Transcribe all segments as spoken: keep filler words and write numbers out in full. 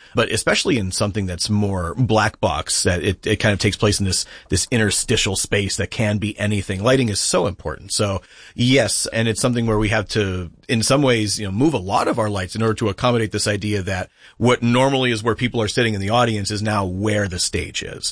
But especially in something that's more black box, that it, it kind of takes place in this, this interstitial space that can be anything. Lighting is so important. So yes, and it's something where we have to, in some ways, you know, move a lot of our lights in order to accommodate this idea that what normally is where people are sitting in the audience is now where the stage is.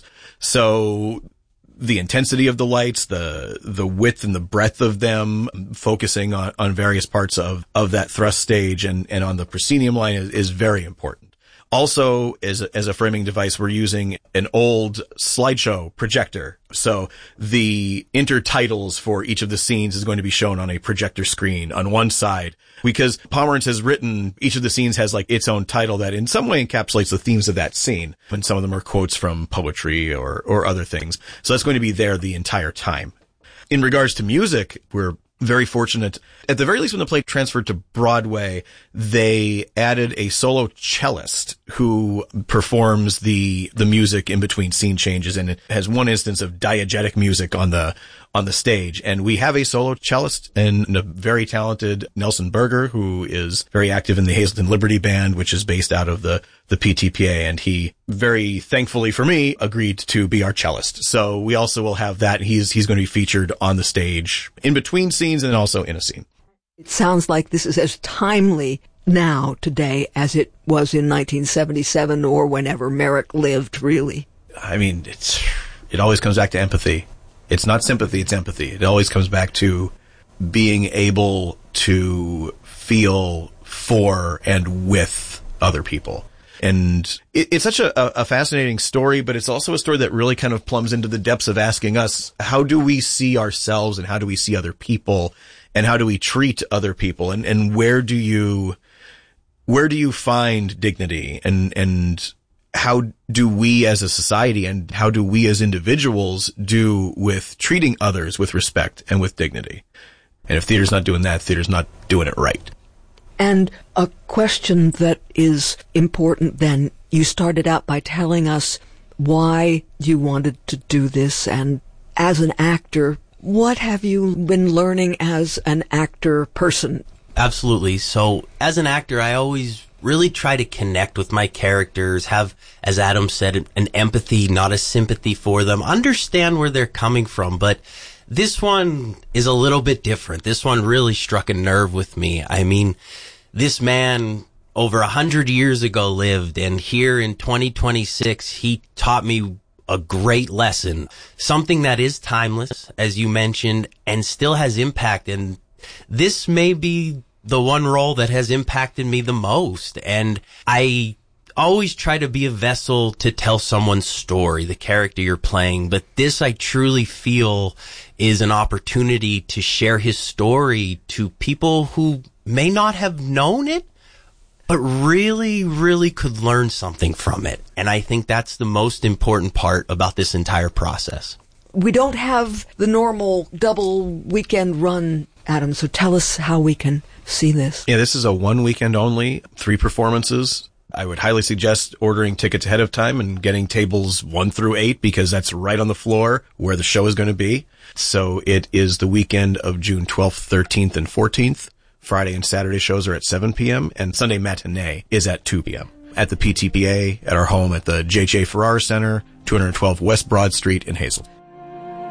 So the intensity of the lights, the, the width and the breadth of them, focusing on, on various parts of, of that thrust stage and, and on the proscenium line is, is very important. Also, as a, as a framing device, we're using an old slideshow projector. So the intertitles for each of the scenes is going to be shown on a projector screen on one side, because Pomerantz has written each of the scenes has like its own title that in some way encapsulates the themes of that scene. And some of them are quotes from poetry or, or other things. So that's going to be there the entire time. In regards to music, we're very fortunate. At the very least, when the play transferred to Broadway, they added a solo cellist who performs the, the music in between scene changes, and it has one instance of diegetic music on the, on the stage. And we have a solo cellist and a very talented Nelson Berger, who is very active in the Hazleton Liberty Band, which is based out of the, the P T P A. And he very thankfully for me agreed to be our cellist. So we also will have that. He's, he's going to be featured on the stage in between scenes and also in a scene. It sounds like this is as timely now today as it was in nineteen seventy-seven or whenever Merrick lived, really. I mean, it's, it always comes back to empathy. It's not sympathy, it's empathy. It always comes back to being able to feel for and with other people. And it, it's such a, a fascinating story, but it's also a story that really kind of plumbs into the depths of asking us, how do we see ourselves and how do we see other people and how do we treat other people? And, and where do you, where do you find dignity and, and how do we as a society and how do we as individuals do with treating others with respect and with dignity? And if theater's not doing that, theater's not doing it right. And a question that is important then, you started out by telling us why you wanted to do this, and as an actor, what have you been learning as an actor person? Absolutely. So as an actor, I always really try to connect with my characters, have, as Adam said, an empathy, not a sympathy for them, understand where they're coming from. But this one is a little bit different. This one really struck a nerve with me. I mean, this man over a hundred years ago lived, and here in twenty twenty-six, he taught me a great lesson, something that is timeless, as you mentioned, and still has impact. And this may be the one role that has impacted me the most. And I always try to be a vessel to tell someone's story, the character you're playing. But this, I truly feel, is an opportunity to share his story to people who may not have known it, but really, really could learn something from it. And I think that's the most important part about this entire process. We don't have the normal double weekend run, Adam, so tell us how we can see this. Yeah, this is a one weekend only, three performances. I would highly suggest ordering tickets ahead of time and getting tables one through eight, because that's right on the floor where the show is going to be. So it is the weekend of June twelfth, thirteenth, and fourteenth. Friday and Saturday shows are at seven p.m. and Sunday matinee is at two p.m. at the P T P A at our home at the J J Farrar Center, two twelve West Broad Street in Hazleton.